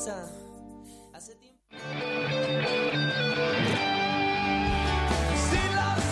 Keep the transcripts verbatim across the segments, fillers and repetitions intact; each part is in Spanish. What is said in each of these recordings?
cosa. Hace tiempo. Si las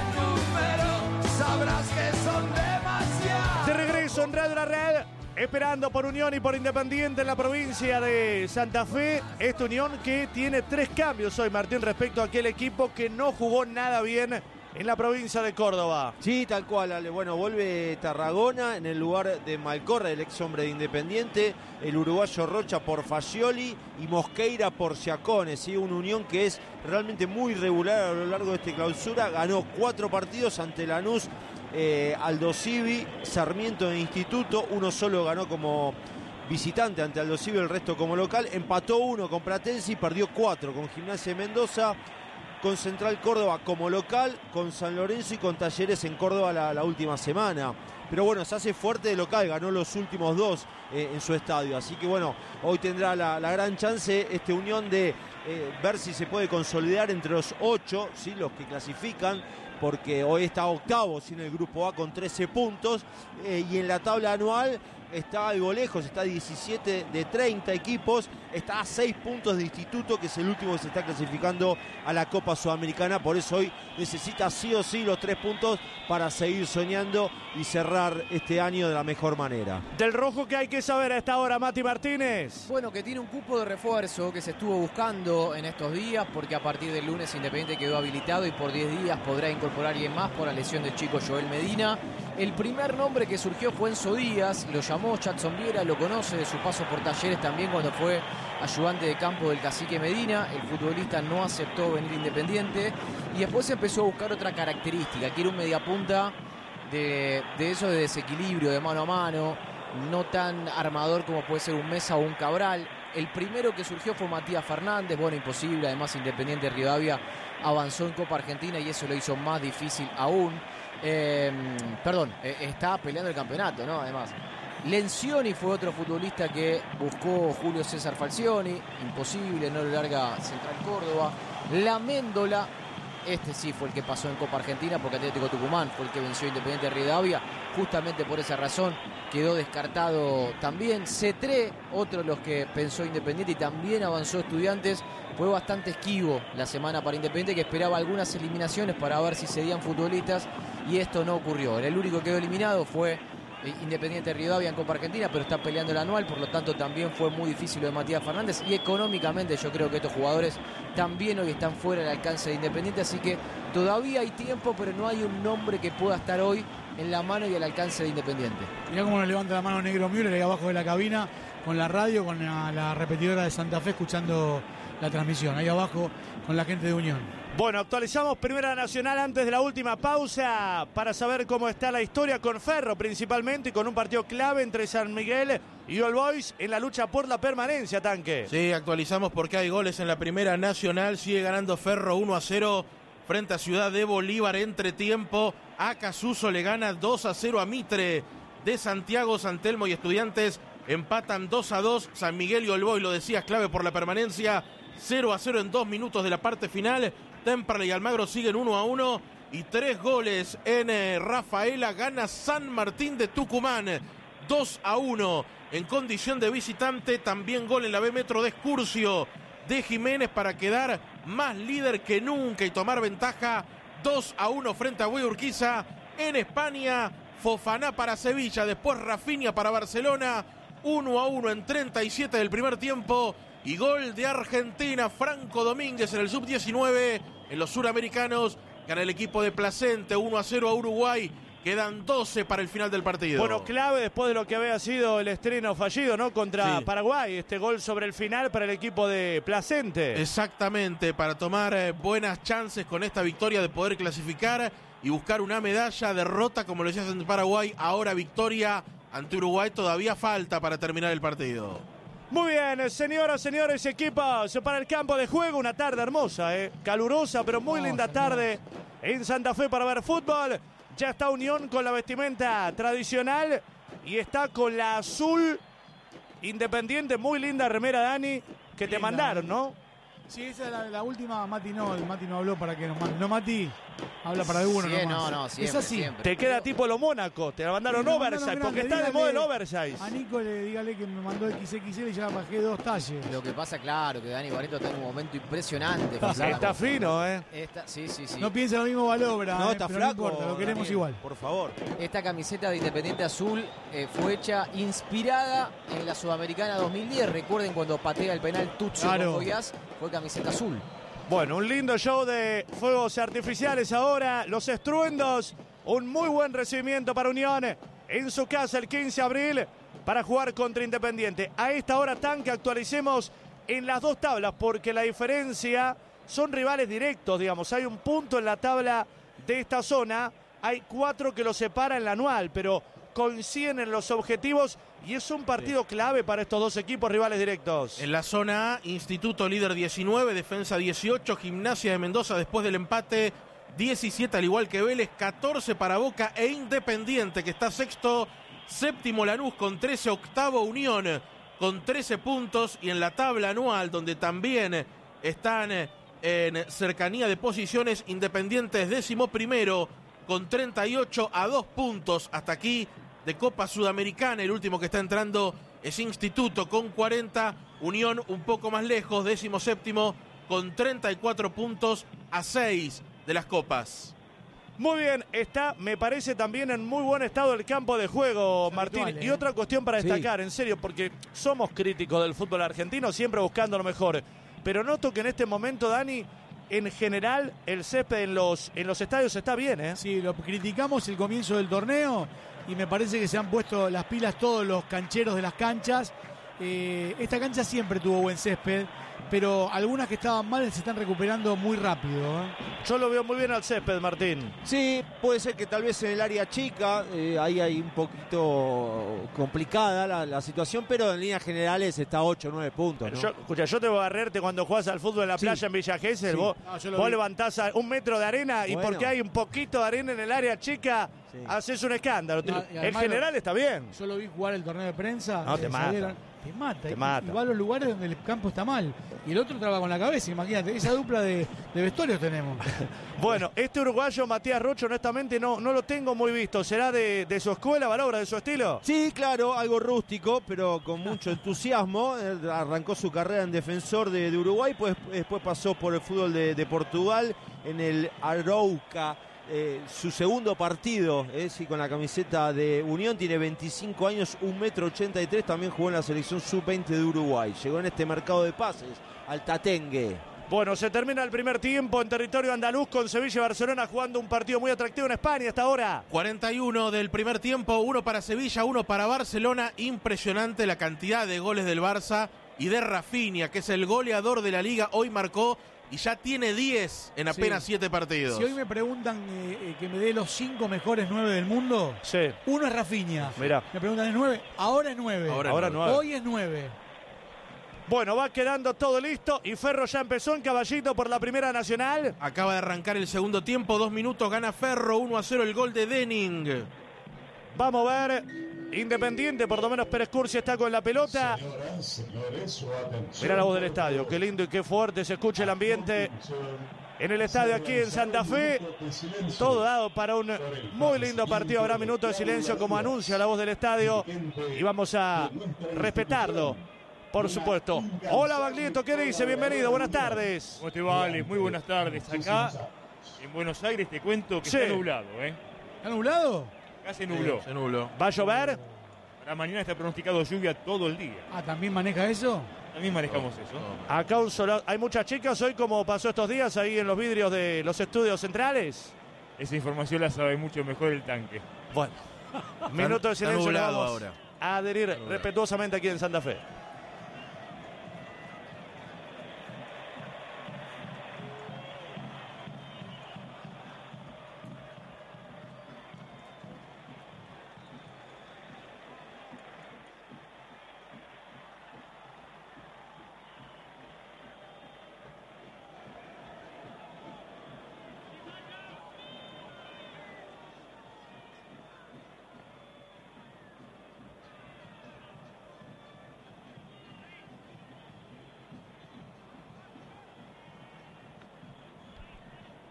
enumero, sabrás que son demasiadas. De regreso en Radio La Red, esperando por Unión y por Independiente en la provincia de Santa Fe. Esta Unión que tiene tres cambios hoy, Martín, respecto a aquel equipo que no jugó nada bien en la provincia de Córdoba. Sí, tal cual, Ale. Bueno, vuelve Tarragona en el lugar de Malcorra, el ex hombre de Independiente, el uruguayo Rocha por Fascioli y Mosqueira por Ciacone. ¿Sí? Una Unión que es realmente muy regular a lo largo de esta clausura. Ganó cuatro partidos ante Lanús, eh, Aldosivi, Sarmiento e Instituto. Uno solo ganó como visitante ante Aldosivi, el resto como local. Empató uno con Platense y perdió cuatro con Gimnasia de Mendoza, con Central Córdoba como local, con San Lorenzo y con Talleres en Córdoba la, la última semana. Pero bueno, se hace fuerte de local, ganó los últimos dos eh, en su estadio. Así que bueno, hoy tendrá la, la gran chance este Unión de eh, ver si se puede consolidar entre los ocho, ¿sí? Los que clasifican, porque hoy está octavo en el grupo A con trece puntos, eh, y en la tabla anual está algo lejos, está a diecisiete de treinta equipos, está a seis puntos de Instituto, que es el último que se está clasificando a la Copa Sudamericana. Por eso hoy necesita sí o sí los tres puntos para seguir soñando y cerrar este año de la mejor manera. Del rojo, ¿qué hay que saber a esta hora, Mati Martínez? Bueno, que tiene un cupo de refuerzo que se estuvo buscando en estos días, porque a partir del lunes Independiente quedó habilitado y por diez días podrá incorporar a alguien más por la lesión del chico Joel Medina. El primer nombre que surgió fue Enzo Díaz, lo llamó Jackson Viera, lo conoce de su paso por Talleres también cuando fue ayudante de campo del Cacique Medina. El futbolista no aceptó venir Independiente y después empezó a buscar otra característica, que era un mediapunta de, de eso de desequilibrio, de mano a mano, no tan armador como puede ser un Mesa o un Cabral. El primero que surgió fue Matías Fernández, bueno, imposible, además Independiente Rivadavia avanzó en Copa Argentina y eso lo hizo más difícil aún. Eh, perdón, eh, está peleando el campeonato, ¿no? Además, Lencioni fue otro futbolista que buscó Julio César Falcioni, imposible, no lo larga Central Córdoba. La Méndola, este sí fue el que pasó en Copa Argentina porque Atlético Tucumán fue el que venció a Independiente Rivadavia, justamente por esa razón quedó descartado también. Cetré, otro de los que pensó Independiente y también avanzó Estudiantes, fue bastante esquivo la semana para Independiente, que esperaba algunas eliminaciones para ver si cedían futbolistas y esto no ocurrió. El único que quedó eliminado fue Independiente Rivadavia en Copa Argentina, pero está peleando el anual, por lo tanto también fue muy difícil lo de Matías Fernández y económicamente yo creo que estos jugadores también hoy están fuera del alcance de Independiente, así que todavía hay tiempo, pero no hay un nombre que pueda estar hoy en la mano y al alcance de Independiente. Mirá cómo nos levanta la mano Negro Müller ahí abajo de la cabina, con la radio, con la, la repetidora de Santa Fe, escuchando la transmisión, ahí abajo con la gente de Unión. Bueno, actualizamos Primera Nacional antes de la última pausa para saber cómo está la historia con Ferro principalmente y con un partido clave entre San Miguel y All Boys en la lucha por la permanencia, Tanque. Sí, actualizamos porque hay goles en la Primera Nacional, sigue ganando Ferro uno a cero frente a Ciudad de Bolívar. Entre tiempo, Acasuso le gana dos a cero a Mitre de Santiago. San Telmo y Estudiantes empatan dos a dos. San Miguel y All Boys, lo decías, clave por la permanencia, cero a cero en dos minutos de la parte final. Temperley y Almagro siguen uno a uno y tres goles en eh, Rafaela. Gana San Martín de Tucumán dos a uno en condición de visitante. También gol en la B Metro de Escurcio de Jiménez para quedar más líder que nunca y tomar ventaja dos a uno frente a Güey Urquiza. En España, Fofaná para Sevilla, después Rafinha para Barcelona, uno a uno en treinta y siete del primer tiempo. Y gol de Argentina, Franco Domínguez en el sub diecinueve. En los suramericanos gana el equipo de Placente uno a cero a Uruguay. Quedan doce para el final del partido. Bueno, clave después de lo que había sido el estreno fallido, ¿no? Contra sí. Paraguay, este gol sobre el final para el equipo de Placente. Exactamente, para tomar eh, buenas chances con esta victoria de poder clasificar y buscar una medalla. Derrota, como lo decías, en Paraguay, ahora victoria ante Uruguay. Todavía falta para terminar el partido. Muy bien, señoras, señores, equipos para el campo de juego. Una tarde hermosa, ¿eh? Calurosa, pero muy Oh, linda tarde en Santa Fe para ver fútbol. Ya está Unión con la vestimenta tradicional y está con la azul Independiente. Muy linda remera, Dani, que te Linda, mandaron, ¿no? Sí, esa es la, la última. Mati no, el Mati no habló para que nos mande. No, Mati, habla para alguno Sí, nomás. no, no, siempre, es así. siempre. Te queda tipo lo Mónaco, te la mandaron Sí, me mandaron oversize, porque grande, está de moda el dígale oversize. A Nico le dígale que me mandó equis equis ele y ya bajé dos talles. Lo que pasa, claro, que Dani Barreto está en un momento impresionante. Está fino, ¿eh? Esta, sí, sí, sí. No piensa lo mismo Valobra, No, eh, está pero flaco. no importa, lo queremos Daniel, igual. Por favor. Esta camiseta de Independiente Azul eh, fue hecha inspirada en la Sudamericana dos mil diez. Recuerden cuando patea el penal Tuccio Claro. con Goiás, fue camiseta azul. Bueno, un lindo show de fuegos artificiales ahora, los estruendos, un muy buen recibimiento para Unión en su casa el quince de abril para jugar contra Independiente. A esta hora tan que actualicemos en las dos tablas porque la diferencia son rivales directos, digamos, hay un punto en la tabla de esta zona, hay cuatro que los separa en la anual, pero coinciden en los objetivos y es un partido clave para estos dos equipos rivales directos. En la zona A, Instituto líder diecinueve, Defensa dieciocho, Gimnasia de Mendoza después del empate diecisiete, al igual que Vélez, catorce para Boca e Independiente, que está sexto, séptimo Lanús con trece, octavo Unión con trece puntos, y en la tabla anual, donde también están en cercanía de posiciones, Independiente décimo primero con treinta y ocho, a dos puntos hasta aquí de Copa Sudamericana. El último que está entrando es Instituto con cuarenta, Unión un poco más lejos, décimo séptimo con treinta y cuatro puntos, a seis de las copas. Muy bien, está, me parece también en muy buen estado el campo de juego, Es Martín. habitual, ¿eh? Y otra cuestión para Sí. destacar, en serio, porque somos críticos del fútbol argentino, siempre buscando lo mejor. Pero noto que en este momento, Dani, en general, el césped en los, en los estadios está bien, ¿eh? Sí, lo criticamos el comienzo del torneo y me parece que se han puesto las pilas todos los cancheros de las canchas. Eh, esta cancha siempre tuvo buen césped, pero algunas que estaban mal se están recuperando muy rápido, ¿eh? Yo lo veo muy bien al césped, Martín. Sí, puede ser que tal vez en el área chica, eh, ahí hay un poquito complicada la, la situación, pero en líneas generales está ocho o nueve puntos, ¿no? Yo, escucha, yo te voy a barrerte cuando jugás al fútbol en la Sí. playa en Villa Gesell. Sí. Vos, No, yo lo vos vi. levantás a un metro de arena y Bueno. porque hay un poquito de arena en el área chica, Sí. haces un escándalo. No, y en además general lo- está bien. Yo lo vi jugar el torneo de prensa. No, te eh, mata. salieron- Te mata. Te y, mata. y va a los lugares donde el campo está mal. Y el otro traba con la cabeza, imagínate. Esa dupla de, de vestuarios tenemos. Bueno, este uruguayo Matías Rocho, honestamente, no, no lo tengo muy visto. ¿Será de, de su escuela, Valobra, de su estilo? Sí, claro, algo rústico, pero con mucho entusiasmo. Él arrancó su carrera en Defensor de, de Uruguay, pues después pasó por el fútbol de, de Portugal en el Arouca. Eh, su segundo partido, eh, sí, con la camiseta de Unión, tiene veinticinco años, un metro ochenta y tres, también jugó en la selección sub veinte de Uruguay. Llegó en este mercado de pases al Tatengue. Bueno, se termina el primer tiempo en territorio andaluz con Sevilla y Barcelona jugando un partido muy atractivo en España hasta ahora. cuarenta y uno del primer tiempo, uno para Sevilla, uno para Barcelona. Impresionante la cantidad de goles del Barça y de Rafinha, que es el goleador de la liga. Hoy marcó y ya tiene diez en apenas Sí. siete partidos. Si hoy me preguntan eh, eh, que me dé los cinco mejores nueve del mundo, Sí, uno es Rafinha. mirá. Me preguntan, ¿es nueve? Ahora es nueve. Ahora Ahora nueve. nueve. Hoy es nueve. Bueno, va quedando todo listo y Ferro ya empezó en Caballito por la Primera Nacional. Acaba de arrancar el segundo tiempo, dos minutos, gana Ferro, uno a cero el gol de Denning. Vamos a ver, Independiente, por lo menos Pérez Cursi está con la pelota. Mirá la voz del estadio, qué lindo y qué fuerte se escucha el ambiente en el estadio aquí en Santa Fe. Todo dado para un muy lindo partido. Habrá minutos de silencio como anuncia la voz del estadio y vamos a respetarlo, por supuesto. Hola Baglietto, ¿qué dice? Bienvenido, buenas tardes. ¿Cómo te va, Ale? Muy buenas tardes. Acá en Buenos Aires te cuento que Sí. está nublado, ¿eh? ¿Está nublado? Acá se nubló. Se nubló. ¿Va a llover? Para mañana está pronosticado lluvia todo el día. Ah, ¿también maneja eso? También manejamos eso. Acá un solo... ¿Hay muchas chicas hoy como pasó estos días ahí en los vidrios de los estudios centrales? Esa información la sabe mucho mejor el tanque. Bueno, minuto de está silencio, le nublado vamos ahora. a adherir nublado. respetuosamente aquí en Santa Fe.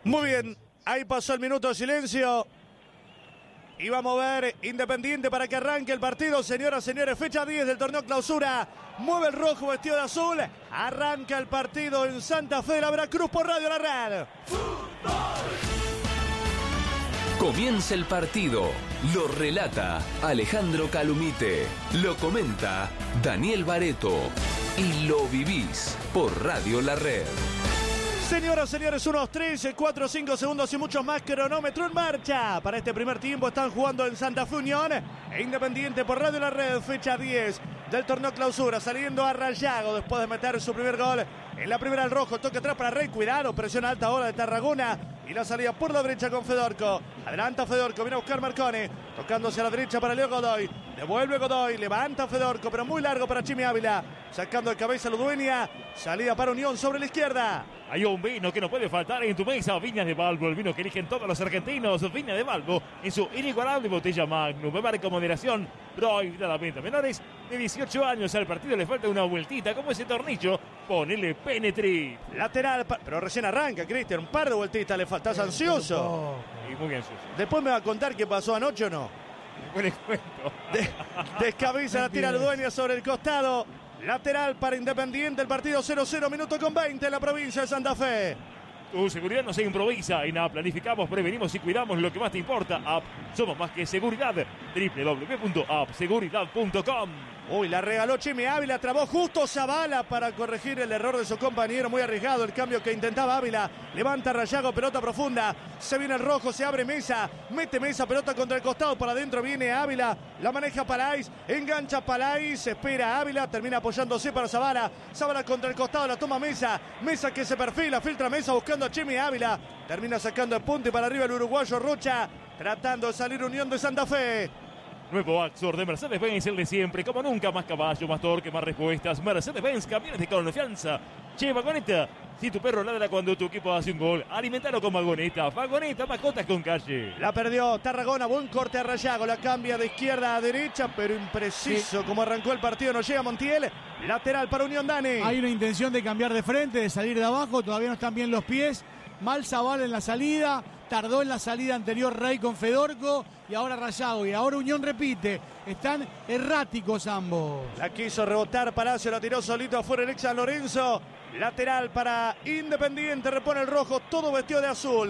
Muy bien, ahí pasó el minuto de silencio. Y vamos a ver Independiente para que arranque el partido. Señoras, señores, fecha diez del torneo clausura. Mueve el rojo vestido de azul. Arranca el partido en Santa Fe de la Veracruz por Radio La Red. Comienza el partido. Lo relata Alejandro Calumite. Lo comenta Daniel Bareto. Y lo vivís por Radio La Red. Señoras, señores, unos trece, cuatro, cinco segundos y muchos más. Cronómetro en marcha. Para este primer tiempo están jugando en Santa Fe Unión e Independiente por Radio La Red. Fecha diez del torneo clausura. Saliendo a Rayago después de meter su primer gol. En la primera el rojo, toque atrás para Rey. Cuidado, presión alta ahora de Tarragona. Y la salida por la derecha con Fedorco. Adelanta Fedorco, viene a buscar Marcone. Tocándose a la derecha para Leo Godoy. Devuelve Godoy, levanta Fedorco, pero muy largo para Chimi Ávila. Sacando de cabeza Ludueña. Salida para Unión sobre la izquierda. Hay un vino que no puede faltar en tu mesa, Viñas de Valvo, el vino que eligen todos los argentinos. Viñas de Valvo, en su inigualable botella Magnum. Bebare con moderación, prohibida la venta. Menores de dieciocho años, al partido le falta una vueltita, como ese tornillo. Ponele Penetri. Lateral, pero recién arranca, Cristian. Un par de vueltitas le falta. ¿Estás ansioso? Y muy ansioso. Después me va a contar qué pasó anoche o no. Después les cuento. De, descabeza, la tira Ludueña sobre el costado. Lateral para Independiente, el partido cero cero, minuto con veinte en la provincia de Santa Fe. Tu seguridad no se improvisa. En A P planificamos, prevenimos y cuidamos lo que más te importa. A P, somos más que seguridad. doble u doble u doble u punto a p seguridad punto com. Uy, la regaló Chimi Ávila, trabó justo Zavala para corregir el error de su compañero. Muy arriesgado el cambio que intentaba Ávila. Levanta Rayago, pelota profunda. Se viene el rojo, se abre Mesa. Mete Mesa, pelota contra el costado. Para adentro viene Ávila. La maneja Palais. Engancha Palais. Espera Ávila. Termina apoyándose para Zavala. Zavala contra el costado. La toma Mesa. Mesa que se perfila. Filtra Mesa buscando a Chimi Ávila. Termina sacando el punto y para arriba el uruguayo Rocha. Tratando de salir Unión de Santa Fe. Nuevo Axor de Mercedes-Benz, el de siempre, como nunca, más caballo, más torque, más respuestas. Mercedes-Benz, camiones de confianza. Che, Vagoneta, si tu perro ladra cuando tu equipo hace un gol, alimentalo con Vagoneta. Vagoneta, mascotas con calle. La perdió Tarragona, buen corte a Rayago, la cambia de izquierda a derecha, pero impreciso sí. Como arrancó el partido, no llega Montiel. Lateral para Unión, Dani. Hay una intención de cambiar de frente, de salir de abajo, todavía no están bien los pies. Mal Zavala en la salida, tardó en la salida anterior Rey con Fedorco y ahora Rayago y ahora Unión repite. Están erráticos ambos. La quiso rebotar Palacio, la tiró solito afuera el ex San Lorenzo. Lateral para Independiente, repone el rojo, todo vestido de azul.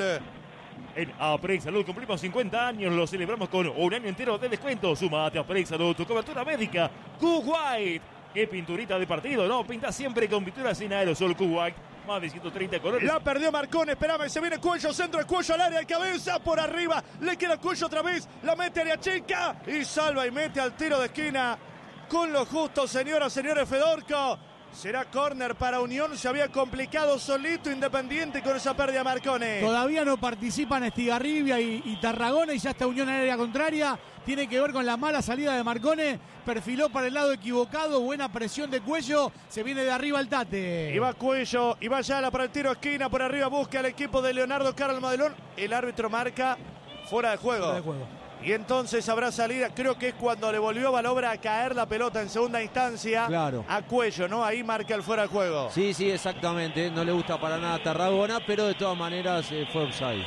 En Aprex Salud cumplimos cincuenta años, lo celebramos con un año entero de descuento. Sumate a Aprex Salud, tu cobertura médica. Q-White, qué pinturita de partido, ¿no? Pinta siempre con pintura sin aerosol Q-White. Más de ciento treinta colores. La perdió Marcone, esperame, se viene Cuello, centro de Cuello al área de cabeza, por arriba, le queda Cuello otra vez, la mete área chica y salva y mete al tiro de esquina. Con lo justo, señoras, señores, Fedorco. Será córner para Unión, se había complicado solito Independiente con esa pérdida Marcone. Todavía no participan Estigarribia y, y Tarragona y ya está Unión en área contraria. Tiene que ver con la mala salida de Marcone. Perfiló para el lado equivocado, buena presión de Cuello. Se viene de arriba el Tate. Y va Cuello, y va Yala para el tiro de esquina. Por arriba busca al equipo de Leonardo Carlos Madelón. El árbitro marca fuera de juego. Fuera de juego. Y entonces habrá salida, creo que es cuando le volvió Balobra a caer la pelota en segunda instancia claro. a Cuello, ¿no? Ahí marca el fuera de juego. Sí, sí, exactamente. No le gusta para nada a Tarragona, pero de todas maneras eh, fue offside.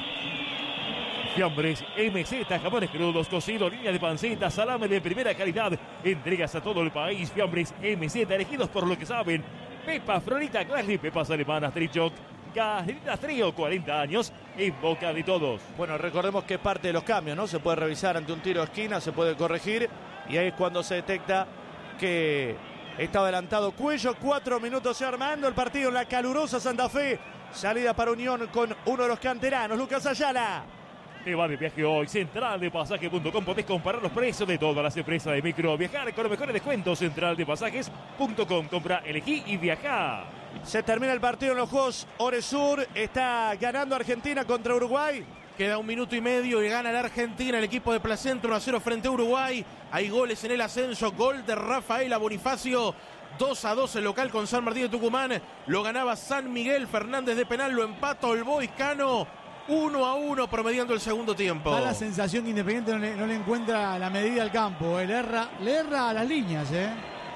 Fiambres, M Z, jamones crudos, cocidos, línea de panceta, salame de primera calidad. Entregas a todo el país. Fiambres, M Z, elegidos por lo que saben. Pepa, Florita, Clary, pepas alemanas, Trichoc. Galletitas Trío, cuarenta años, en boca de todos. Bueno, recordemos que es parte de los cambios, ¿no? Se puede revisar ante un tiro de esquina, se puede corregir. Y ahí es cuando se detecta que está adelantado Cuello. Cuatro minutos ya armando el partido en la calurosa Santa Fe. Salida para Unión con uno de los canteranos, Lucas Ayala. Te va de viaje hoy, central de pasaje punto com. Podés comparar los precios de todas las empresas de micro. Viajar con los mejores descuentos. central de pasajes punto com. Compra, elegí y viajá. Se termina el partido en los Juegos Oresur. Está ganando Argentina contra Uruguay. Queda un minuto y medio y gana la Argentina, el equipo de Placentro uno a cero frente a Uruguay. Hay goles en el ascenso, gol de Rafaela Bonifacio. dos a dos el local con San Martín de Tucumán. Lo ganaba San Miguel, Fernández de penal, lo empata el Boiscano. uno a uno promediando el segundo tiempo. Da la sensación que Independiente no le, no le encuentra la medida al campo. Eh. Le, erra, le erra a las líneas, ¿eh?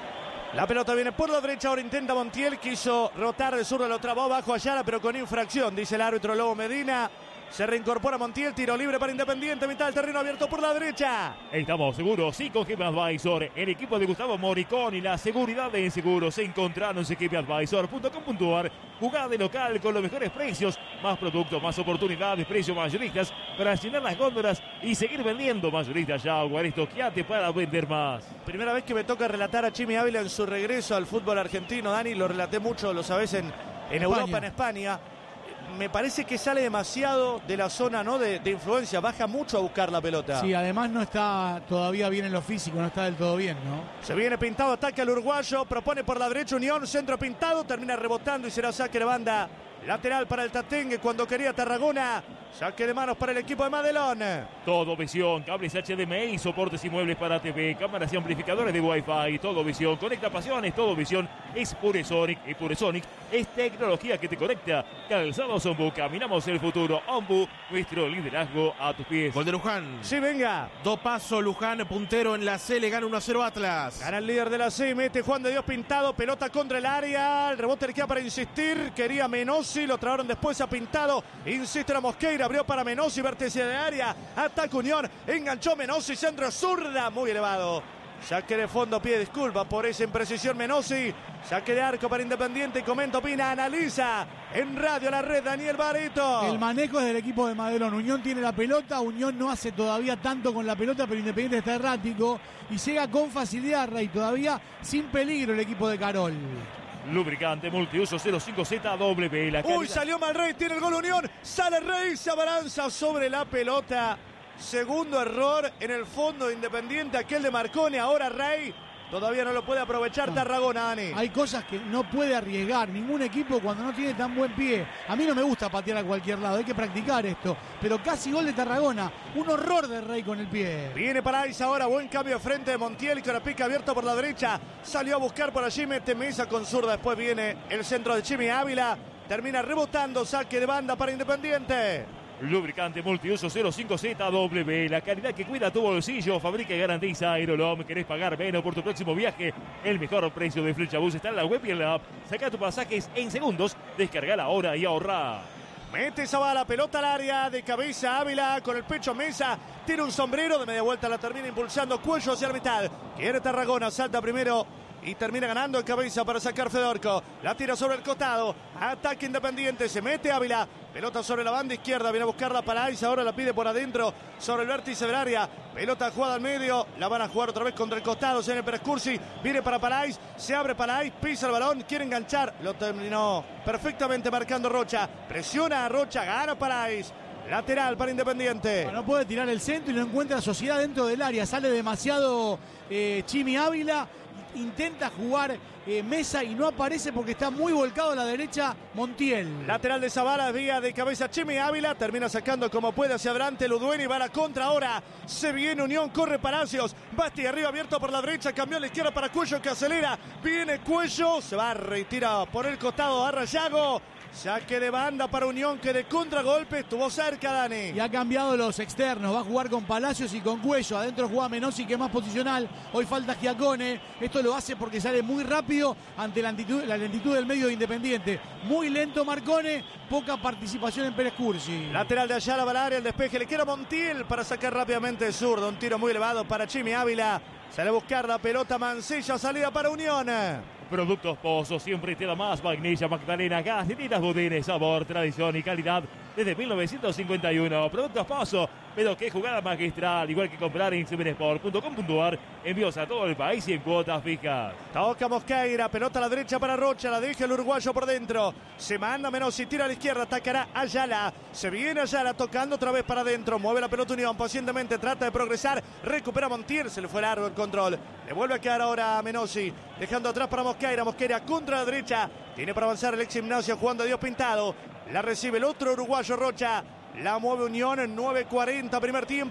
La pelota viene por la derecha, ahora intenta Montiel, quiso rotar de zurdo, lo trabó bajo Ayala, pero con infracción, dice el árbitro Lobo Medina. Se reincorpora Montiel, tiro libre para Independiente, mitad del terreno abierto por la derecha. Estamos seguros, sí, con G P Advisor, el equipo de Gustavo Moricón y la seguridad de seguros se encontraron en g p advisor punto com punto a r. Jugada de local con los mejores precios, más productos, más oportunidades, precios mayoristas para llenar las góndolas y seguir vendiendo. Mayoristas ya, Guaristoquiate para vender más. Primera vez que me toca relatar a Chimi Ávila en su regreso al fútbol argentino, Dani, lo relaté mucho, lo sabés, en, en Europa, en España. Me parece que sale demasiado de la zona, ¿no? de, de influencia, baja mucho a buscar la pelota. Sí, además no está todavía bien en lo físico, no está del todo bien, ¿no? Se viene Pintado, ataca al uruguayo, propone por la derecha Unión, centro Pintado, termina rebotando y será saque de banda lateral para el Tatengue cuando quería Tarragona. Saque de manos para el equipo de Madelón. Todo Visión, cables H D M I, soportes y muebles para T V, cámaras y amplificadores de Wi-Fi. Todo Visión, conecta pasiones. Todo Visión es Puresonic y Puresonic es tecnología que te conecta. Calzados Ombu, caminamos el futuro. Ombu, nuestro liderazgo a tus pies. Gol de Luján. Sí, venga. Do paso, Luján, puntero en la C, le gana uno a cero Atlas. Gana el líder de la C, mete Juan de Dios Pintado, pelota contra el área. El rebote le queda para insistir. Quería Menossi, lo trabaron después a Pintado. Insiste la Mosqueira. Abrió para Menossi, vértice de área, ataca Unión, enganchó Menossi, centro zurda, muy elevado. Saque de fondo, pide disculpas por esa imprecisión Menossi. Saque de arco para Independiente, comenta, opina, analiza en Radio La Red Daniel Barreto. El manejo es del equipo de Madelón. Unión tiene la pelota, Unión no hace todavía tanto con la pelota, pero Independiente está errático y llega con facilidad, Rey, todavía sin peligro el equipo de Carol. Lubricante multiuso cero cinco Z W. La Uy, salió mal Rey, tiene el gol Unión. Sale Rey, se abalanza sobre la pelota. Segundo error en el fondo de Independiente, aquel de Marconi. Ahora Rey todavía no lo puede aprovechar no. Tarragona, Dani. Hay cosas que no puede arriesgar ningún equipo cuando no tiene tan buen pie. A mí no me gusta patear a cualquier lado, hay que practicar esto. Pero casi gol de Tarragona, un horror de Rey con el pie. Viene Paráis ahora, buen cambio de frente de Montiel, con la pica abierta por la derecha. Salió a buscar por allí, mete Mesa con zurda. Después viene el centro de Chimi Ávila. Termina rebotando, saque de banda para Independiente. Lubricante multiuso cero cinco Z W, la calidad que cuida tu bolsillo, fabrica y garantiza Aerolom. ¿Querés pagar menos por tu próximo viaje? El mejor precio de Flechabús está en la web y en la app. Saca tus pasajes en segundos, descargala ahora y ahorra. Mete esa bala, pelota al área, de cabeza Ávila, con el pecho Mesa, tira un sombrero, de media vuelta la termina impulsando, cuello hacia la mitad. Quiere Tarragona, salta primero y termina ganando en cabeza para sacar Fedorco. La tira sobre el costado, ataque Independiente, se mete Ávila. Pelota sobre la banda izquierda, viene a buscarla Paláis, ahora la pide por adentro, sobre el vértice del área. Pelota jugada al medio, la van a jugar otra vez contra el costado, se viene Pérez Cursi, viene para Paláis, se abre Paláis, pisa el balón, quiere enganchar, lo terminó perfectamente marcando Rocha. Presiona a Rocha, gana Paláis. Lateral para Independiente. No puede tirar el centro y no encuentra sociedad dentro del área, sale demasiado eh, Chimi Ávila. Intenta jugar eh, Mesa y no aparece porque está muy volcado a la derecha Montiel. Lateral de Zavala, vía de cabeza Chimi Ávila, termina sacando como puede hacia adelante Ludueni, va a la contra ahora, se viene Unión, corre Palacios, Basti arriba abierto por la derecha, cambió a la izquierda para Cuello que acelera, viene Cuello, se va, retira por el costado a Rayago. Saque de banda para Unión que de contragolpe estuvo cerca, Dani. Y ha cambiado los externos, va a jugar con Palacios y con Cuello. Adentro juega Menossi que es más posicional. Hoy falta Giacone. Esto lo hace porque sale muy rápido ante la lentitud, la lentitud del medio de Independiente. Muy lento Marcone, poca participación en Pérez Cursi. Lateral de Ayala para el área, el despeje le queda Montiel para sacar rápidamente el zurdo. Un tiro muy elevado para Chimi Ávila. Sale a buscar la pelota Mancilla, salida para Unión. Productos Pozo, siempre te da más. Vainilla, Magdalena, galletitas Budines, sabor, tradición y calidad desde mil novecientos cincuenta y uno. Productos Pozo, pero qué jugada magistral, igual que comprar en semensport punto com punto a r. Envíos a todo el país y en cuotas fijas. Toca Mosqueira, pelota a la derecha para Rocha, la deja el uruguayo por dentro. Se manda Menossi, tira a la izquierda, atacará Ayala. Se viene Ayala tocando otra vez para adentro. Mueve la pelota Unión, pacientemente trata de progresar. Recupera Montiel, se le fue largo el control. Le vuelve a quedar ahora a Menossi, dejando atrás para Mosqueira. Mosqueira contra la derecha. Tiene para avanzar el ex Gimnasia jugando a Dios Pintado. La recibe el otro uruguayo Rocha. La mueve Unión en nueve cuarenta primer tiempo.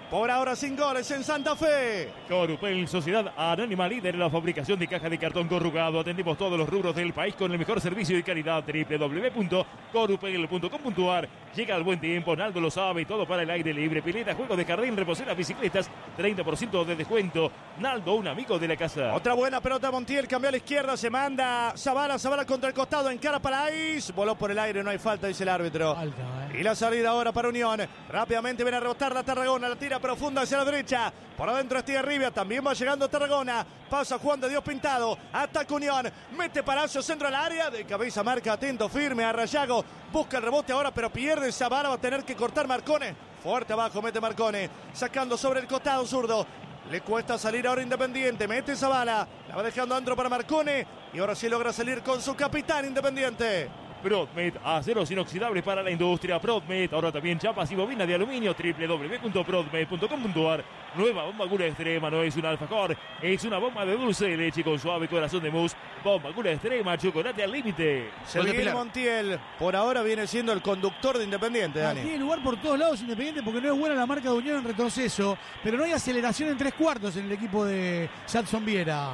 Por ahora sin goles en Santa Fe. Corupel, Sociedad Anónima, líder en la fabricación de cajas de cartón corrugado. Atendemos todos los rubros del país con el mejor servicio y calidad. doble u doble u doble u punto corupel punto com punto a r. Llega el buen tiempo, Naldo lo sabe, todo para el aire libre. Pileta, juegos de jardín, reposeras, bicicletas, treinta por ciento de descuento. Naldo, un amigo de la casa. Otra buena pelota, Montiel, cambió a la izquierda, se manda Zavala, Zavala contra el costado, encara para Ais. Voló por el aire, no hay falta, dice el árbitro. Falta, eh. Y la salida ahora para Unión. Rápidamente viene a rebotar la Tarragona, la tira profunda hacia la derecha. Por adentro Estigarribia, también va llegando Tarragona. Pasa Juan de Dios Pintado, ataca Unión. Mete Palacio, centro al área. De cabeza marca, atento, firme a Rayago. Busca el rebote ahora, pero pierde Zavala. Va a tener que cortar Marcone. Fuerte abajo, mete Marcone. Sacando sobre el costado zurdo. Le cuesta salir ahora Independiente. Mete Zavala. La va dejando Andro para Marcone. Y ahora sí logra salir con su capitán Independiente. Prodmed, aceros inoxidables para la industria. Prodmed, ahora también chapas y bobina de aluminio. doble u doble u doble u punto prodmed punto com punto a r. Nueva bomba Gula Extrema, no es un alfajor, es una bomba de dulce de leche con suave corazón de mousse. Bomba Gula Extrema, chocolate al límite. Seguir Montiel, por ahora viene siendo el conductor de Independiente, Dani. Tiene lugar por todos lados Independiente porque no es buena la marca de Unión en retroceso, pero no hay aceleración en tres cuartos en el equipo de Jadson Viera.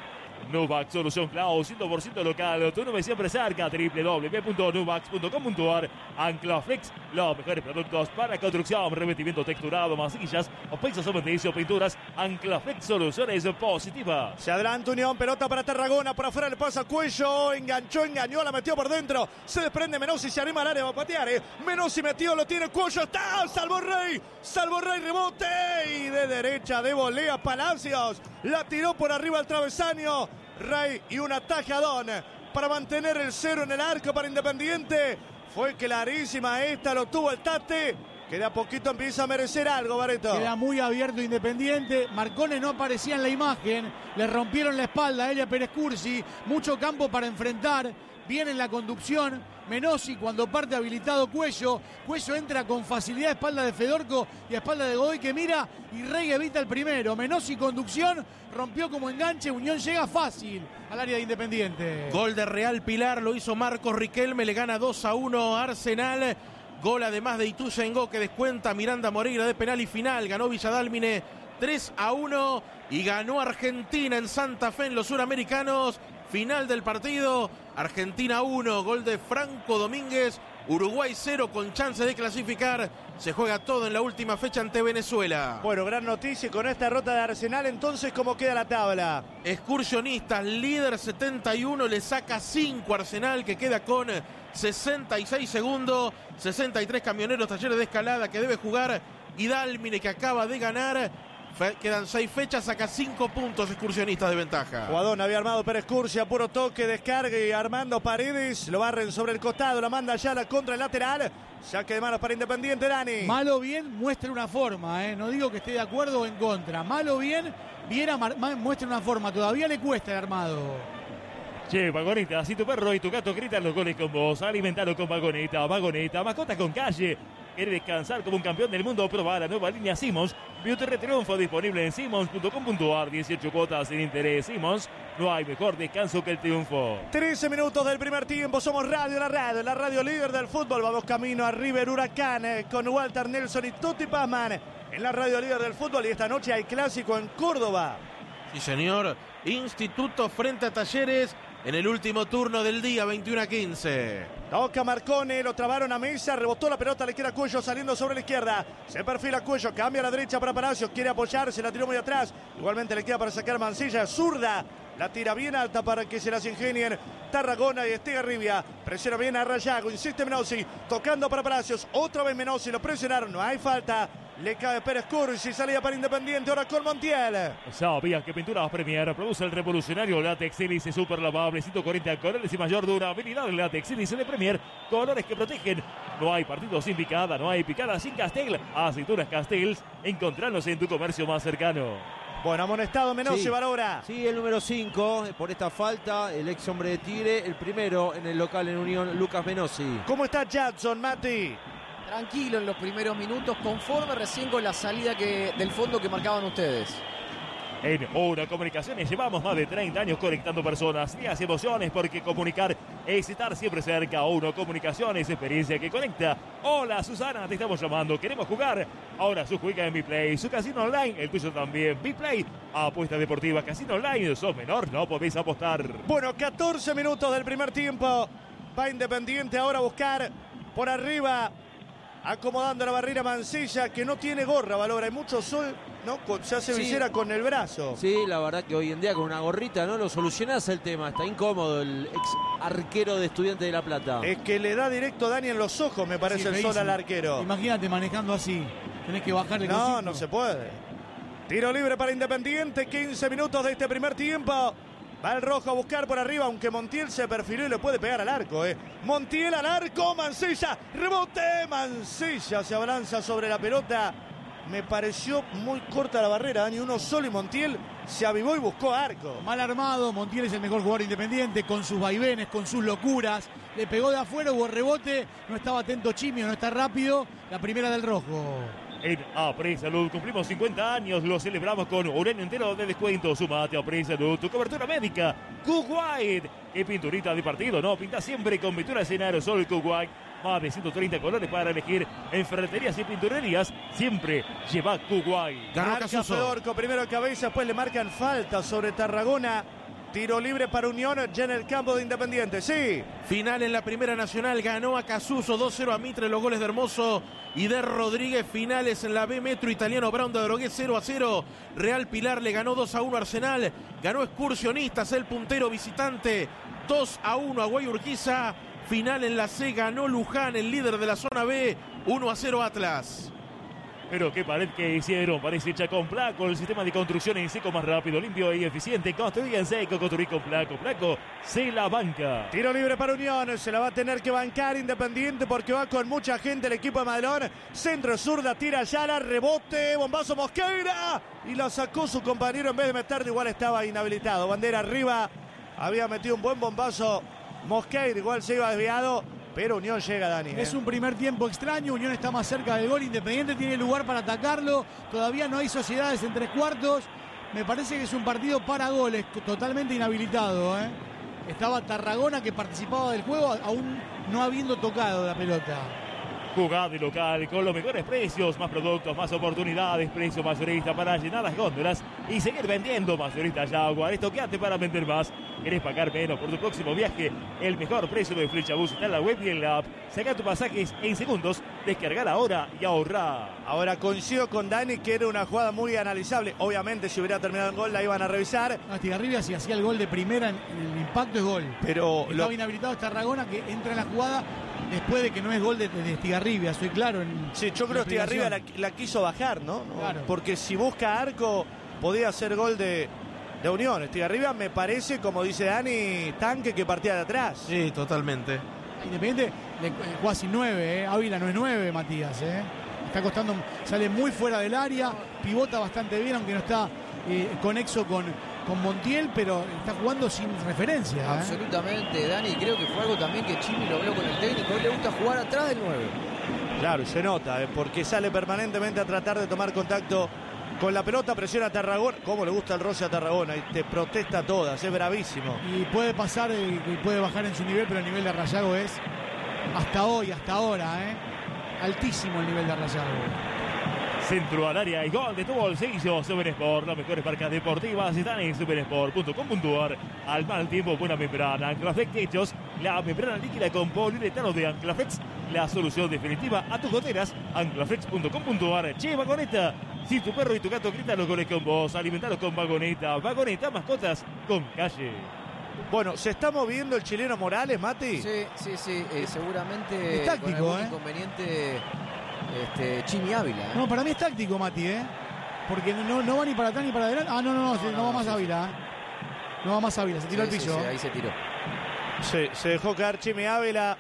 Nuvax, solución Cloud, cien por ciento local, tu nube siempre cerca, doble u doble u doble u punto nuvax punto com punto a r. Anclaflex, los mejores productos para construcción, revestimiento texturado, masillas, o pisos cementicios, pinturas. Anclaflex, soluciones positivas. Se adelanta Unión, pelota para Tarragona, por afuera le pasa Cuello, enganchó, engañó, la metió por dentro, se desprende Menossi, se anima al área, va a patear, eh. Menossi metió, lo tiene Cuello, está, salvo Rey, salvo Rey, rebote, y de derecha de volea Palacios, la tiró por arriba al travesaño. Rey y un atajadón para mantener el cero en el arco para Independiente. Fue clarísima esta, lo tuvo el Tate, que de a poquito empieza a merecer algo, Bareto. Queda muy abierto Independiente. Marcone no aparecía en la imagen. Le rompieron la espalda a Elia Pérez Cursi. Mucho campo para enfrentar. Viene en la conducción Menossi cuando parte habilitado Cuello. Cuello entra con facilidad a espalda de Fedorco y a espalda de Godoy que mira y Rey evita el primero. Menossi conducción, rompió como enganche. Unión llega fácil al área de Independiente. Gol de Real Pilar, lo hizo Marcos Riquelme, le gana dos a uno Arsenal. Gol además de Ituzaingó que descuenta Miranda Moreira de penal y final. Ganó Villadálmine tres a uno y ganó Argentina en Santa Fe en los Suramericanos. Final del partido, Argentina uno, gol de Franco Domínguez, Uruguay cero con chance de clasificar. Se juega todo en la última fecha ante Venezuela. Bueno, gran noticia con esta derrota de Arsenal. Entonces, ¿cómo queda la tabla? Excursionistas, líder setenta y uno, le saca cinco Arsenal que queda con sesenta y seis segundos. sesenta y tres Camioneros, Talleres de Escalada que debe jugar y Dálmine que acaba de ganar. Quedan seis fechas, saca cinco puntos Excursionistas de ventaja. Jugadón había armado Pérez Cursi, a puro toque, descarga y Armando Paredes. Lo barren sobre el costado, la manda ya la contra el lateral. Saque de manos para Independiente, Dani. Malo bien, muestra una forma, ¿eh? No digo que esté de acuerdo o en contra. Malo bien, Viera muestra una forma. Todavía le cuesta el armado. Che, Vagoneta, si tu perro y tu gato gritan los goles con vos, alimentalo con Vagoneta, Vagoneta, mascota con calle. ¿Quieres descansar como un campeón del mundo? Proba la nueva línea Simmons. Beauty Triunfo disponible en simmons punto com punto a r. dieciocho cuotas sin interés. Simmons, no hay mejor descanso que el triunfo. trece minutos del primer tiempo. Somos Radio La Red, la radio líder del fútbol. Vamos camino a River Huracán eh, con Walter Nelson y Tuti Pazman en la radio líder del fútbol. Y esta noche hay clásico en Córdoba. Sí, señor. Instituto frente a Talleres en el último turno del día, veintiuno a quince. Toca Marcone, lo trabaron a Mesa, rebotó la pelota, le queda Cuello saliendo sobre la izquierda. Se perfila Cuello, cambia a la derecha para Palacios, quiere apoyarse, la tiró muy atrás. Igualmente le queda para sacar Mancilla, zurda. La tira bien alta para que se las ingenien Tarragona y Estigarribia. Presiona bien a Rayago, insiste Menossi, tocando para Palacios. Otra vez Menossi, lo presionaron, no hay falta. Le cae Pérez Cursi, salida para Independiente, ahora con Montiel. ¿Sabías que Pinturas Premier produce el revolucionario látex hélice super lavable ciento cuarenta colores y mayor durabilidad? El látex hélice de Premier, colores que protegen. No hay partido sin picada, no hay picada sin Castel. Aceitunas Castells, encontranos en tu comercio más cercano. Bueno, amonestado Menossi, Sí. Valora. Sí, el número cinco, por esta falta, el ex hombre de Tigre, el primero en el local en Unión, Lucas Menossi. ¿Cómo está Jadson, Mati? Tranquilo en los primeros minutos, conforme recién con la salida que, del fondo que marcaban ustedes. En Una Comunicaciones llevamos más de treinta años conectando personas, días y emociones, porque comunicar es estar siempre cerca. Una Comunicaciones, experiencia que conecta. Hola Susana, te estamos llamando, queremos jugar. Ahora su juega en Biplay, su casino online, el tuyo también. Biplay, apuesta deportiva, casino online, sos menor, no podéis apostar. Bueno, catorce minutos del primer tiempo. Va Independiente ahora a buscar por arriba, acomodando la barrera Mancilla, que no tiene gorra, valora. Hay mucho sol, ¿no? Se hace Sí. visera con el brazo. Sí, la verdad que hoy en día con una gorrita no lo solucionás el tema. Está incómodo el ex arquero de Estudiantes de La Plata. Es que le da directo Dani en los ojos, me parece, Sí, el sol feísimo. al arquero. Imagínate manejando así. Tenés que bajarle con No, cinco. no se puede. Tiro libre para Independiente, quince minutos de este primer tiempo. Va el rojo a buscar por arriba, aunque Montiel se perfiló y le puede pegar al arco. ¿eh? Montiel al arco, Mancilla, rebote, Mancilla se abalanza sobre la pelota. Me pareció muy corta la barrera, Dani, uno solo y Montiel se avivó y buscó arco. Mal armado, Montiel es el mejor jugador Independiente, con sus vaivenes, con sus locuras. Le pegó de afuera, hubo rebote, no estaba atento Chimio, no está rápido. La primera del rojo. En Apre Salud cumplimos cincuenta años, lo celebramos con un año entero de descuento. Sumate a Apre Salud, tu cobertura médica. Cook White, qué pinturita de partido, ¿no? Pinta siempre con pinturas en aerosol Cook White. Más de ciento treinta colores para elegir en ferreterías y pinturerías. Siempre lleva Cook White. Ganó Marca Casuso. Fedorco, primero cabeza, después le marcan falta sobre Tarragona. Tiro libre para Unión, ya en el campo de Independiente, sí. Final en la Primera Nacional, ganó a Casuso dos cero a Mitre, los goles de Hermoso y de Rodríguez. Finales en la B Metro, Italiano Brown de Drogué cero a cero. Real Pilar le ganó dos a uno a Arsenal. Ganó Excursionistas, el puntero visitante, dos a uno a Guayurquiza. Final en la C, ganó Luján, el líder de la zona B, uno a cero Atlas. Pero qué pared que hicieron, parece hecha con Placo, el sistema de construcción en seco más rápido, limpio y eficiente. Construir en seco, construir con Placo. Placo se la banca. Tiro libre para Unión, se la va a tener que bancar Independiente porque va con mucha gente el equipo de Madelón. Centro zurda, tira Ayala, rebote, bombazo Mosqueira. Y la sacó su compañero en vez de meterle, igual estaba inhabilitado. Bandera arriba, había metido un buen bombazo Mosqueira, igual se iba desviado. Pero Unión llega, Dani. Es ¿eh? un primer tiempo extraño, Unión está más cerca del gol, Independiente tiene lugar para atacarlo, todavía no hay sociedades en tres cuartos, me parece que es un partido para goles, totalmente inhabilitado. ¿eh? Estaba Tarragona que participaba del juego, aún no habiendo tocado la pelota. Jugá de local con los mejores precios, más productos, más oportunidades, precio mayorista para llenar las góndolas y seguir vendiendo. Mayorista Yagua, estoqueate para vender más. ¿Querés pagar menos por tu próximo viaje? El mejor precio de Flechabús está en la web y en la app. Saca tus pasajes en segundos, descargar ahora y ahorrá. Ahora coincido con Dani que era una jugada muy analizable. Obviamente si hubiera terminado en gol la iban a revisar. No, Estigarribia si hacía el gol de primera, en, en el impacto es gol. Pero Estaba lo, inhabilitado Tarragona que entra en la jugada después de que no es gol de, de Estigarribia, estoy claro. En, sí, yo creo que arriba la, la quiso bajar, ¿no? ¿no? Claro. Porque si busca arco podía ser gol de, de Unión. Estigarribia me parece, como dice Dani, tanque que partía de atrás. Sí, totalmente. Independiente de casi nueve, ¿eh? Ávila no es nueve, Matías. ¿eh? Está costando, sale muy fuera del área, pivota bastante bien, aunque no está eh, conexo con, con Montiel, pero está jugando sin referencia. ¿eh? Absolutamente, Dani, creo que fue algo también que Chimi lo habló con el técnico, a él le gusta jugar atrás del nueve. Claro, se nota, ¿eh? porque sale permanentemente a tratar de tomar contacto con la pelota, presiona a Tarragona. Cómo le gusta el roce a Tarragona y te protesta todas, es bravísimo. Y puede pasar y puede bajar en su nivel, pero el nivel de Arrayago es hasta hoy, hasta ahora, ¿eh? altísimo el nivel de Arrayago. Centro al área y gol de tu bolsillo. Supersport, las mejores marcas deportivas están en supersport punto com punto a r. Al mal tiempo, buena membrana. Anclaflex Techos, la membrana líquida con poliuretano de Anclaflex, la solución definitiva a tus goteras. Anclaflex punto com punto a r. Che, Vagoneta, si tu perro y tu gato gritan los goles con vos, alimentalos con Vagoneta. Vagoneta, mascotas con calle. Bueno, ¿se está moviendo el chileno Morales, Mati? Sí, sí, sí, eh, seguramente Es táctico, con algún ¿eh? inconveniente este, Chimi Ávila. ¿eh? No, para mí es táctico, Mati, ¿eh? Porque no, no va ni para atrás ni para adelante. Ah, no, no, no, no, no, no va más sí, Ávila. ¿eh? No va más Ávila, se tiró Sí, al sí, piso. sí, ahí se tiró. Se, se dejó caer Chimi Ávila.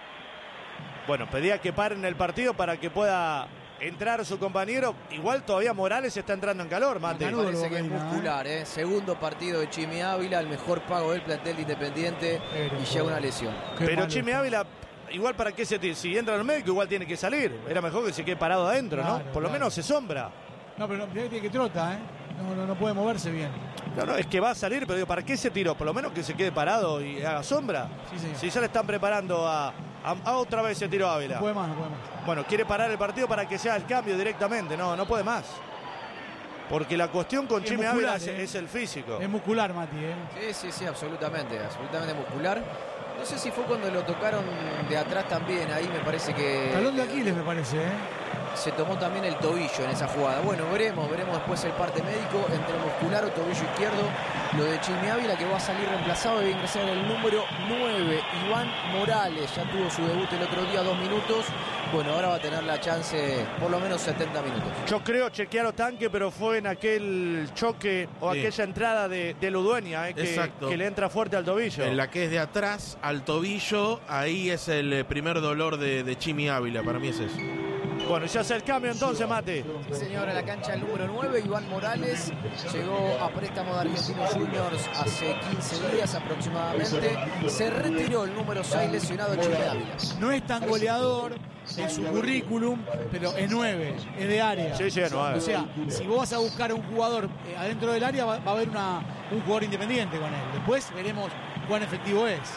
Bueno, pedía que paren el partido para que pueda entrar su compañero. Igual todavía Morales está entrando en calor, Mate. Me Canudo, parece que es Bocaina, muscular, ¿eh? Segundo partido de Chimi Ávila, el mejor pago del plantel de Independiente Pero, y ya una lesión. Qué Pero malo Chimi está. Ávila, igual para qué se tira. Si entra en el médico, igual tiene que salir. Era mejor que se quede parado adentro, Claro, ¿no? Por lo claro. menos se sombra. No, pero no, tiene que trota, ¿eh? No, no, no puede moverse bien. No, no, es que va a salir, pero digo, ¿para qué se tiró? Por lo menos que se quede parado y haga sombra. Sí, señor. Si ya le están preparando a, a, a otra vez se tiró Ávila. No puede más, no puede más. Bueno, quiere parar el partido para que sea el cambio directamente. No, no puede más. Porque la cuestión con Es Chimi muscular, Ávila es, eh. es el físico. Es muscular, Mati, ¿eh? Sí, sí, sí, absolutamente, absolutamente muscular. No sé si fue cuando lo tocaron de atrás también, ahí me parece que... Talón de Aquiles, me parece, ¿eh? Se tomó también el tobillo en esa jugada. Bueno, veremos, veremos después el parte médico entre muscular o tobillo izquierdo. Lo de Chimi Ávila, que va a salir reemplazado y va a ingresar el número nueve, Iván Morales. Ya tuvo su debut el otro día, dos minutos. Bueno, ahora va a tener la chance por lo menos setenta minutos. Yo creo chequear Tanque, pero fue en aquel choque o Sí. aquella entrada de, de Ludueña, eh, que, Exacto. que le entra fuerte al tobillo. En la que es de atrás al tobillo, ahí es el eh, primer dolor de, de Chimi Ávila, para mí es eso. Bueno, ya hace el cambio entonces, Mate. Sí, señor, a la cancha el número nueve, Iván Morales. Llegó a préstamo de Argentinos Juniors hace quince días aproximadamente. Se retiró el número seis, lesionado Chimi Ávila. No es tan goleador en su currículum, pero es nueve, es de área. Sí, sí, es nueve. O sea, si vos vas a buscar un jugador eh, adentro del área, va, va a haber una, un jugador independiente con él. Después veremos cuán efectivo es.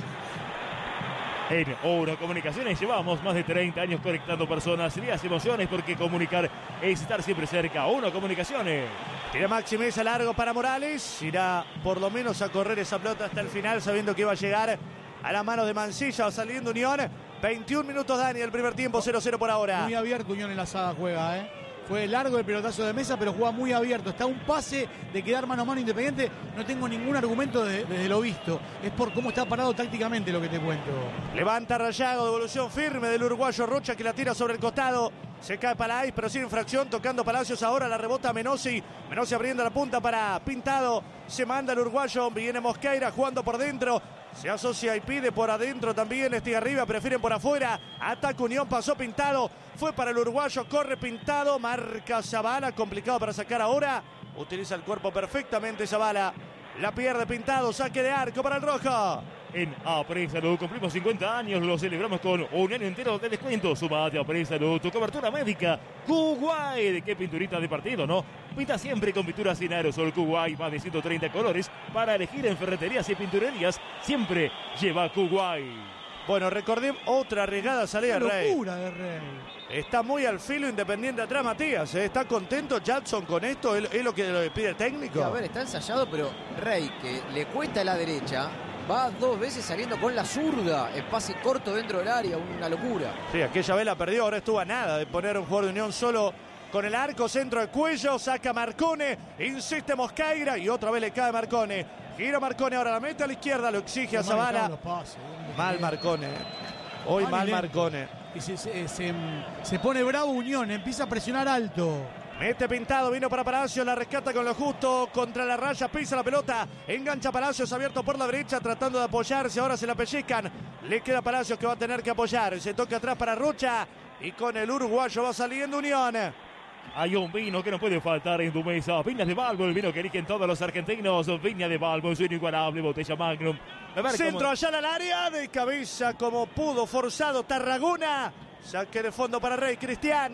En Oro Comunicaciones llevamos más de treinta años conectando personas y las emociones, porque comunicar es estar siempre cerca. Oro Comunicaciones. Tira Maxi Mesa largo para Morales. Irá por lo menos a correr esa pelota hasta el final, sabiendo que iba a llegar a las manos de Mancilla. Va saliendo Unión. veintiún minutos, Dani, el primer tiempo, cero cero por ahora. Muy abierto Unión en la saga juega, ¿eh? Fue largo el pelotazo de Mesa, pero juega muy abierto. Está a un pase de quedar mano a mano Independiente. No tengo ningún argumento desde, desde lo visto. Es por cómo está parado tácticamente lo que te cuento. Levanta Rayago, devolución firme del uruguayo Rocha, que la tira sobre el costado. Se cae Palais, pero sin infracción, tocando Palacios ahora, la rebota Menossi. Menossi abriendo la punta para Pintado. Se manda el uruguayo, viene Mosqueira jugando por dentro. Se asocia y pide por adentro también. Estigarribia, prefieren por afuera. Ataca Unión, pasó Pintado. Fue para el uruguayo, corre Pintado. Marca Zavala, complicado para sacar ahora. Utiliza el cuerpo perfectamente Zavala. La pierde Pintado, saque de arco para el rojo. En Apresalud cumplimos cincuenta años, lo celebramos con un año entero de descuento. Sumate a Apresalud, tu cobertura médica. Kuwait, qué pinturita de partido, ¿no? Pinta siempre con pinturas sin aerosol. Kuwait, más de ciento treinta colores para elegir en ferreterías y pinturerías. Siempre lleva Kuwait. Bueno, recordemos otra arriesgada salida Qué de Rey. locura de Rey. Está muy al filo Independiente atrás, Matías. ¿eh? ¿Está contento Jackson con esto? ¿Es, es lo que le pide el técnico? Y a ver, está ensayado, pero Rey, que le cuesta a la derecha, va dos veces saliendo con la zurda. El pase corto dentro del área, una locura. Sí, aquella vez la perdió, ahora estuvo a nada de poner un jugador de Unión solo con el arco, centro de cuello, saca Marcone, insiste Mosqueira y otra vez le cae Marcone. Gira Marcone, ahora la mete a la izquierda, lo exige a Zavala. Mal Marcone. Hoy Mal y mal lento. Marcone. Y se, se- se- se pone bravo Unión, empieza a presionar alto. Mete Pintado, vino para Palacios, la rescata con lo justo, contra la raya, pisa la pelota, engancha Palacios, abierto por la derecha, tratando de apoyarse, ahora se la pellizcan, le queda Palacios que va a tener que apoyar, se toca atrás para Rocha, y con el uruguayo va saliendo Unión. Hay un vino que no puede faltar en tu mesa. Viñas de Balbo, el vino que eligen todos los argentinos. Viña de Balbo, su inigualable botella Magnum. A ver Centro cómo- allá al área, de cabeza como pudo, forzado Tarragona, saque de fondo para Rey Cristian.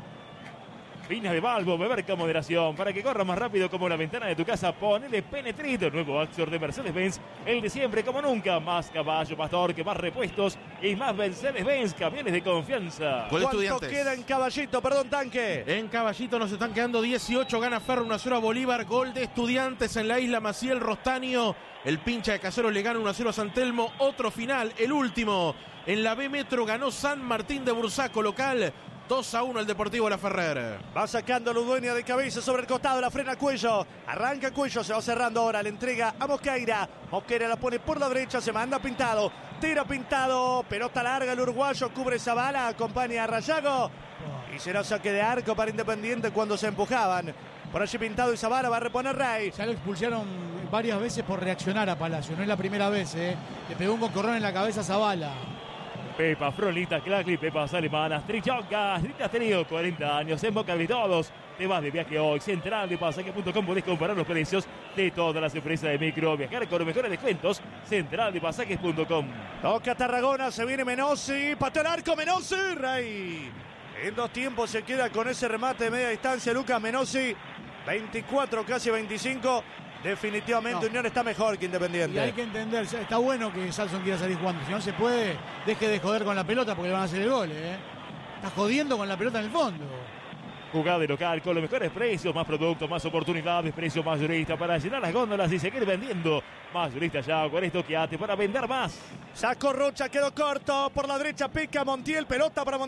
Viñas de Balbo, beber con moderación. Para que corra más rápido como la ventana de tu casa, ponele Penetrito, el nuevo Axor de Mercedes-Benz. El de siempre como nunca. Más caballo, pastor, que más repuestos y más Mercedes-Benz, camiones de confianza. Gol ¿Cuánto Estudiantes. queda en Caballito? Perdón, Tanque. En Caballito nos están quedando dieciocho, gana Ferro uno a cero a Bolívar, gol de Estudiantes en la isla Maciel Rostaño, el pincha de Caseros le gana uno a cero a San Telmo, otro final, el último, en la B Metro ganó San Martín de Bursaco, local, dos a uno el Deportivo La Ferrer. Va sacando Ludueña de cabeza sobre el costado, la frena Cuello, arranca Cuello, se va cerrando ahora, le entrega a Mosqueira, Mosqueira la pone por la derecha, se manda Pintado, tira Pintado, pelota larga el uruguayo, cubre Zavala, acompaña a Rayago, y será saque de arco para Independiente cuando se empujaban. Por allí Pintado y Zavala va a reponer Rey. Ya lo expulsaron varias veces por reaccionar a Palacio, no es la primera vez, ¿eh? Le pegó un concorrón en la cabeza a Zavala. Pepa, Frolita, Clacli, Pepas alemanas, Trichocas, Rita tenido cuarenta años en boca de todos. Te vas de viaje hoy, central de pasaje punto com, podés comparar los precios de todas las empresas de micro, viajar con los mejores descuentos, central de pasajes punto com. Toca Tarragona, se viene Menossi, patea el arco, Menossi, Rey. En dos tiempos se queda con ese remate de media distancia Lucas Menossi. veinticuatro, casi veinticinco. Definitivamente No. Unión está mejor que Independiente. Y hay que entender, está bueno que Salson quiera salir jugando. Si no se puede, deje de joder con la pelota porque le van a hacer el gol, ¿eh? Está jodiendo con la pelota en el fondo. Jugada de local con los mejores precios, más productos, más oportunidades, precios mayoristas para llenar las góndolas y seguir vendiendo. Mayorista ya, con esto quédate para vender más. Sacó Rocha, quedó corto. Por la derecha pica Montiel, pelota para Montiel.